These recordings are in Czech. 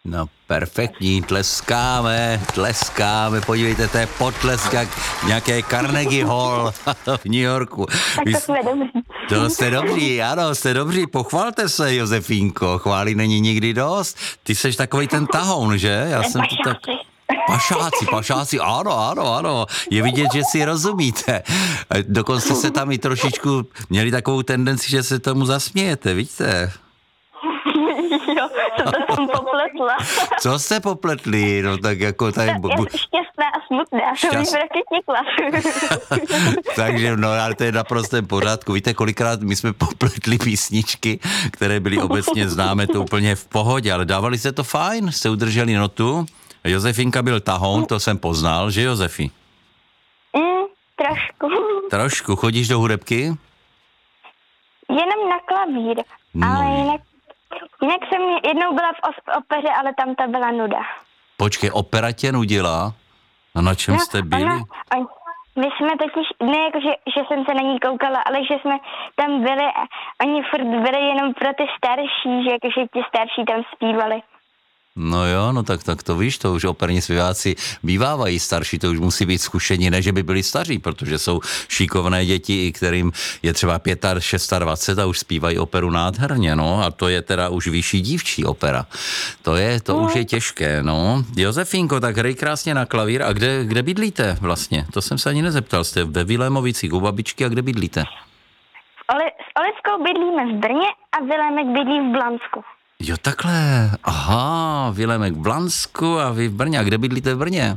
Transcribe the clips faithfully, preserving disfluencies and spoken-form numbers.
No perfektní, tleskáme, tleskáme, podívejte, to je potlesk jak nějaké Carnegie Hall v New Yorku. Tak to jsme dobří. To jste dobří, ano, jste dobří, pochvalte se, Josefínko, chvály není nikdy dost. Ty seš takovej ten tahoun, že? Já jsem to tak... Pašáci, pašáci, ano, ano, ano. Je vidět, že si rozumíte. Dokonce se tam i trošičku měli takovou tendenci, že se tomu zasmějete, vidíte? Jo, co to jsem popletla. Co jste popletli? No tak jako tady... Já jsem šťastná a smutná, Šťast... to bych taky tikla. Takže no, ale to je naprosto v pořádku. Víte, kolikrát my jsme popletli písničky, které byly obecně známé, to úplně v pohodě, ale dávali se to fajn, jste udrželi notu. Josefinka byl tahoun, to jsem poznal, že Josefi? Mm, trošku. Trošku, chodíš do hudebky? Jenom na klavír, No. ale jinak, jinak jsem jednou byla v os- opeře, ale tam ta byla nuda. Počkej, opera tě nudila? A na čem jste byli? Ona, on, my jsme totiž, ne jako, že, že jsem se na ní koukala, ale že jsme tam byli a oni furt byli jenom pro ty starší, že jakože ti starší tam zpívali. No jo, no tak, tak to víš, to už operní zpěváci bývávají starší, to už musí být zkušení, ne že by byli staří, protože jsou šikovné děti, i kterým je třeba dvacet pět, dvacet šest a už zpívají operu nádherně, no a to je teda už vyšší dívčí opera. To je, to mm. už je těžké, no. Josefínko, tak hrej krásně na klavír a kde, kde bydlíte vlastně? To jsem se ani nezeptal, jste ve Vilémovicích u babičky a kde bydlíte? Ole, s Oleckou bydlíme v Brně a Vilémek bydlí v Blansku. Jo, takhle. Aha, Vilémek v Blansku a vy v Brně. A kde bydlíte v Brně?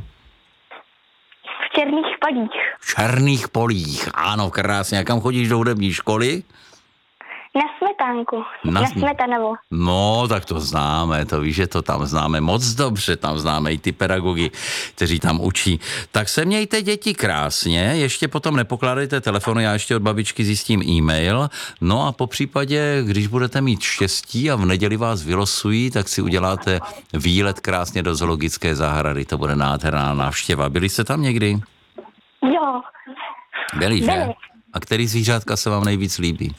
V Černých polích. V Černých polích. Ano, krásně. A kam chodíš do hudební školy? Na Smetánku. Na, na Smetanovu. No, tak to známe, to víš, že to tam známe moc dobře, tam známe i ty pedagogy, kteří tam učí. Tak se mějte děti krásně, ještě potom nepokládejte telefony, já ještě od babičky zjistím e-mail, no a po případě, když budete mít štěstí a v neděli vás vylosují, tak si uděláte výlet krásně do zoologické zahrady, to bude nádherná návštěva. Byli jste tam někdy? Jo. Byli, že? Byli. A který zvířátka se vám nejvíc líbí?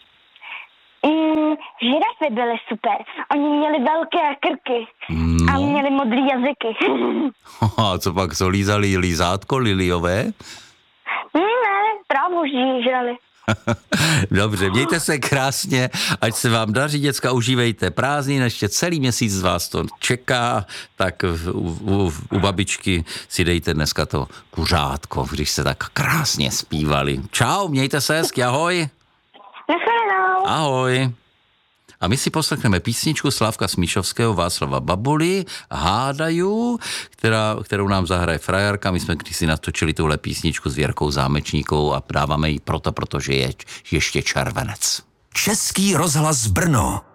Mm, žirafy byly super. Oni měli velké krky no. a měli modrý jazyky. A co pak, co lízali lízátko liliové? Ne, trávu žrali. Dobře, mějte se krásně, ať se vám daří, děcka, užívejte prázdnin, ještě celý měsíc z vás to čeká, tak u, u, u babičky si dejte dneska to kuřátko, když se tak krásně zpívali. Čau, mějte se hezky, ahoj. Naschledanou. Ahoj. A my si poslechneme písničku Slavka Smíšovského, Václava Babuly, Hádaju, která, kterou nám zahraje frajarka. My jsme když si natočili tuhle písničku s Věrkou Zámečníkou a dáváme ji proto, protože je ještě červenec. Český rozhlas Brno.